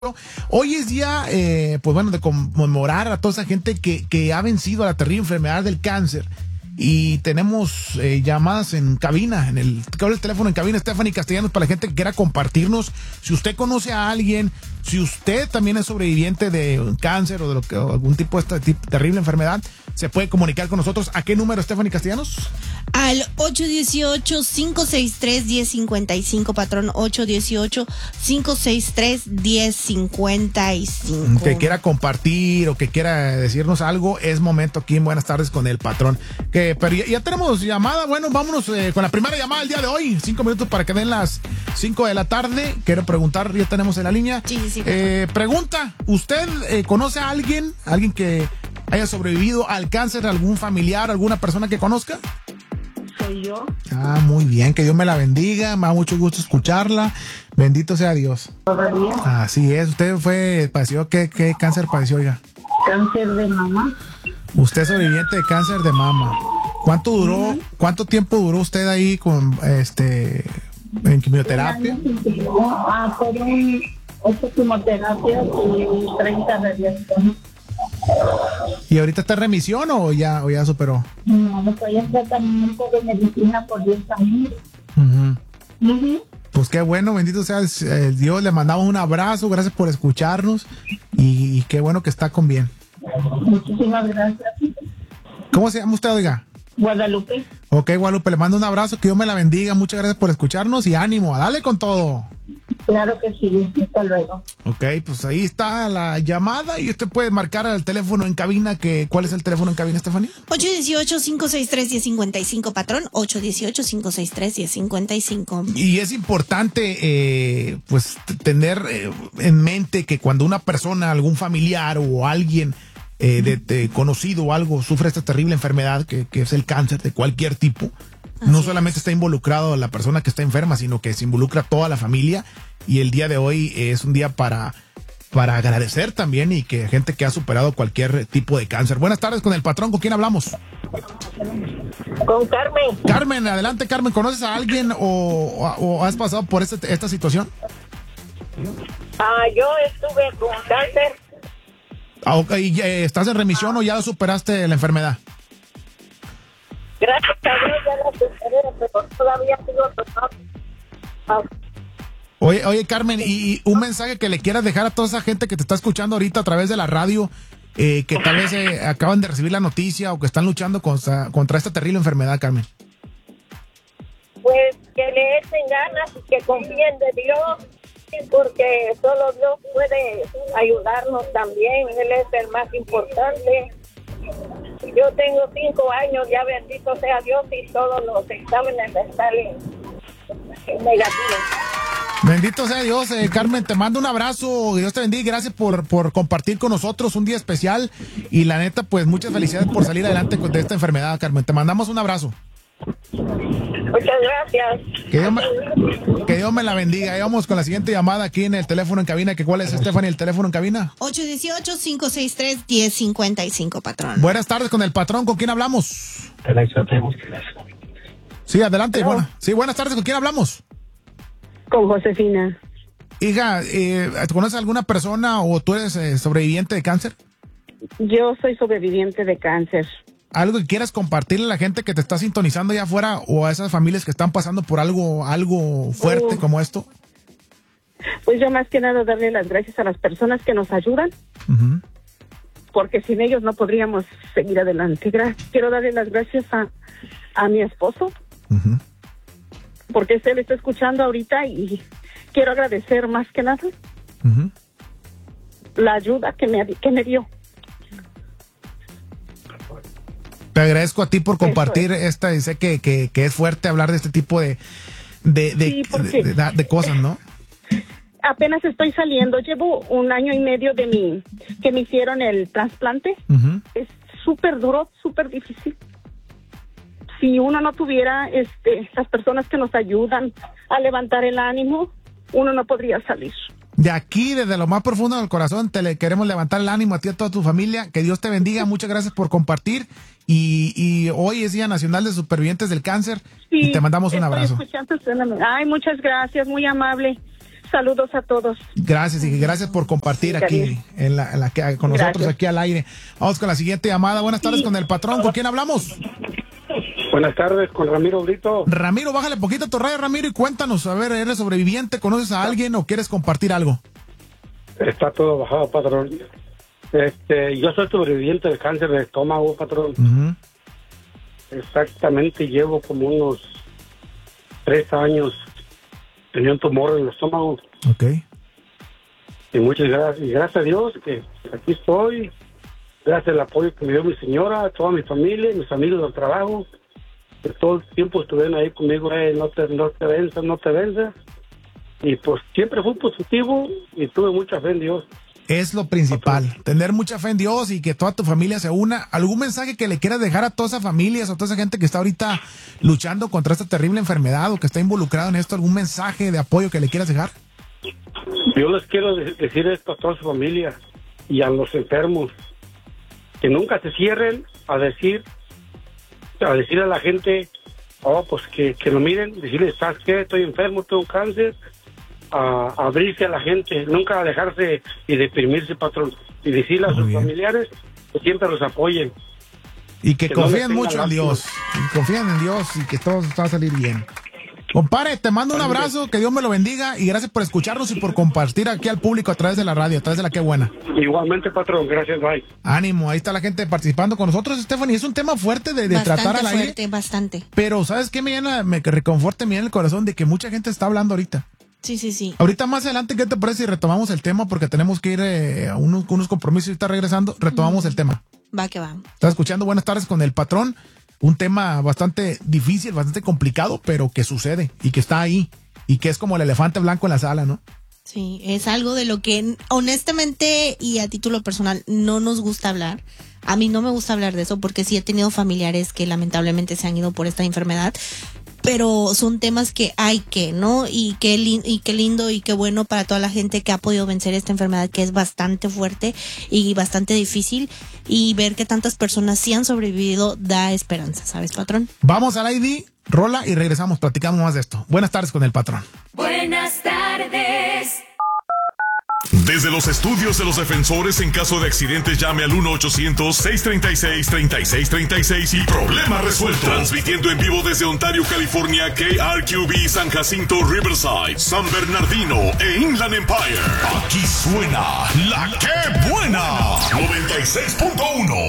Hoy es día, pues bueno, de conmemorar a toda esa gente que ha vencido a la terrible enfermedad del cáncer. Y tenemos llamadas en cabina, el teléfono en cabina, Stephanie Castellanos, para la gente que quiera compartirnos. Si usted conoce a alguien, si usted también es sobreviviente de un cáncer o de algún tipo de esta terrible enfermedad, se puede comunicar con nosotros. ¿A qué número, Stephanie Castellanos? Al 818-563-1055, patrón, 818-563-1055. Que quiera compartir o que quiera decirnos algo, es momento aquí en Buenas Tardes con el patrón. Pero ya tenemos llamada. Bueno, vámonos con la primera llamada del día de hoy. 5 minutos para que den las 5 de la tarde. Quiero preguntar, ya tenemos en la línea. Sí. Pregunta, ¿usted conoce a alguien que haya sobrevivido al cáncer, algún familiar, alguna persona que conozca? Soy yo. Ah, muy bien, que Dios me la bendiga, me da mucho gusto escucharla. Bendito sea Dios. ¿Todavía? Así es, usted padeció, ¿qué cáncer padeció, oiga? Cáncer de mama. Usted es sobreviviente de cáncer de mama. ¿Cuánto tiempo duró usted ahí en quimioterapia? Fueron 8 quimioterapias y 30 radiaciones. ¿Y ahorita está en remisión o ya superó? No, estoy en tratamiento de medicina por 10 años. Pues qué bueno, bendito sea Dios, le mandamos un abrazo, gracias por escucharnos y qué bueno que está con bien. Muchísimas gracias. ¿Cómo se llama usted, oiga? Guadalupe. Ok, Guadalupe, le mando un abrazo, que Dios me la bendiga, muchas gracias por escucharnos y ánimo, a darle con todo. Claro que sí, hasta luego. Ok, pues ahí está la llamada y usted puede marcar al teléfono en cabina. ¿Cuál es el teléfono en cabina, Stephanie? 818-563-1055, patrón, 818-563-1055. Y es importante pues tener en mente que cuando una persona, algún familiar o alguien de conocido o algo sufre esta terrible enfermedad que es el cáncer de cualquier tipo, no solamente está involucrado la persona que está enferma, sino que se involucra toda la familia. Y el día de hoy es un día para agradecer también y que gente que ha superado cualquier tipo de cáncer. Buenas tardes con el patrón, ¿con quién hablamos? Con Carmen. Carmen, adelante, Carmen. ¿Conoces a alguien o has pasado por esta situación? Yo estuve con cáncer. ¿Y estás en remisión o ya superaste la enfermedad? Gracias a Dios ya la superé, pero todavía sigo tomando. Oye, Carmen, y un mensaje que le quieras dejar a toda esa gente que te está escuchando ahorita a través de la radio, que tal vez acaban de recibir la noticia o que están luchando contra esta terrible enfermedad, Carmen. Pues que le echen ganas y que confíen de Dios, porque solo Dios puede ayudarnos también. Él es el más importante. Yo tengo 5 años, ya bendito sea Dios, y todos los exámenes me salen negativos. Bendito sea Dios, Carmen, te mando un abrazo, Dios te bendiga y gracias por compartir con nosotros un día especial y la neta, pues muchas felicidades por salir adelante de esta enfermedad, Carmen, te mandamos un abrazo. Muchas gracias. Que Dios me la bendiga. Y vamos con la siguiente llamada aquí en el teléfono en cabina. ¿Cuál es, Stephanie, el teléfono en cabina? 818-563-1055, patrón. Buenas tardes con el patrón, ¿con quién hablamos? Sí, adelante. Buenas tardes, ¿con quién hablamos? Con Josefina. Hija, ¿conoces a alguna persona o tú eres sobreviviente de cáncer? Yo soy sobreviviente de cáncer. ¿Algo que quieras compartirle a la gente que te está sintonizando allá afuera o a esas familias que están pasando por algo fuerte como esto? Pues yo más que nada darle las gracias a las personas que nos ayudan, porque sin ellos no podríamos seguir adelante. Quiero darle las gracias a mi esposo, porque él está escuchando ahorita y quiero agradecer más que nada la ayuda que me dio. Te agradezco a ti por compartir esta, y sé que es fuerte hablar de este tipo de cosas, ¿no? Apenas estoy saliendo, llevo 1 año y medio que me hicieron el trasplante. Es súper duro, súper difícil. Si uno no tuviera las personas que nos ayudan a levantar el ánimo, uno no podría salir. De aquí, desde lo más profundo del corazón, le queremos levantar el ánimo a ti y a toda tu familia. Que Dios te bendiga. Muchas gracias por compartir. Y hoy es Día Nacional de Supervivientes del Cáncer. Sí, y te mandamos un abrazo. Ay, muchas gracias. Muy amable. Saludos a todos. Gracias, y gracias por compartir aquí con nosotros aquí al aire. Vamos con la siguiente llamada. Buenas tardes con el patrón. ¿Con quién hablamos? Buenas tardes, con Ramiro Brito. Ramiro, bájale poquito a tu radio, Ramiro, y cuéntanos, a ver, ¿eres sobreviviente? ¿Conoces a alguien o quieres compartir algo? Está todo bajado, patrón. Yo soy sobreviviente del cáncer de estómago, patrón. Exactamente, llevo como unos 3 años. Tenía un tumor en el estómago. Ok. Y muchas gracias. Y gracias a Dios que aquí estoy. Gracias al apoyo que me dio mi señora, toda mi familia, mis amigos del trabajo. Que todo el tiempo estuvieron ahí conmigo. No te venzas. Y pues siempre fui positivo y tuve mucha fe en Dios. Es lo principal, tener mucha fe en Dios y que toda tu familia se una. ¿Algún mensaje que le quieras dejar a todas esas familias o a toda esa gente que está ahorita luchando contra esta terrible enfermedad o que está involucrado en esto? ¿Algún mensaje de apoyo que le quieras dejar? Yo les quiero decir esto a toda su familia y a los enfermos, que nunca se cierren a decir a la gente, pues que lo miren, decirles, ¿sabes qué? Estoy enfermo, tengo cáncer. A abrirse a la gente, nunca dejarse y deprimirse, patrón, y decirle a sus familiares que siempre los apoyen. Y que confíen mucho en Dios, y confíen en Dios y que todo va a salir bien. Compadre, te mando un abrazo, que Dios me lo bendiga y gracias por escucharnos y por compartir aquí al público a través de la radio, a través de La Qué Buena. Igualmente, patrón, gracias, bye. Ánimo, ahí está la gente participando con nosotros, Stephanie. Es un tema fuerte de tratar al aire. Bastante. Pero ¿sabes qué me reconforta en el corazón? De que mucha gente está hablando ahorita. Sí. Ahorita más adelante, ¿qué te parece si retomamos el tema? Porque tenemos que ir a unos compromisos y está regresando. Retomamos el tema. Va que va. Estás escuchando Buenas Tardes con el Patrón. Un tema bastante difícil, bastante complicado, pero que sucede y que está ahí. Y que es como el elefante blanco en la sala, ¿no? Sí, es algo de lo que honestamente y a título personal no nos gusta hablar. A mí no me gusta hablar de eso porque sí he tenido familiares que lamentablemente se han ido por esta enfermedad. Pero son temas que hay que, ¿no? Y qué lindo y qué bueno para toda la gente que ha podido vencer esta enfermedad que es bastante fuerte y bastante difícil. Y ver que tantas personas sí han sobrevivido da esperanza, ¿sabes, patrón? Vamos al ID, rola y regresamos, platicamos más de esto. Buenas tardes con el Patrón. Buenas tardes. Desde los estudios de los defensores, en caso de accidentes, llame al 1-800-636-3636 y problema resuelto. Transmitiendo en vivo desde Ontario, California, KRQB, San Jacinto, Riverside, San Bernardino e Inland Empire. Aquí suena La Qué Buena 96.1.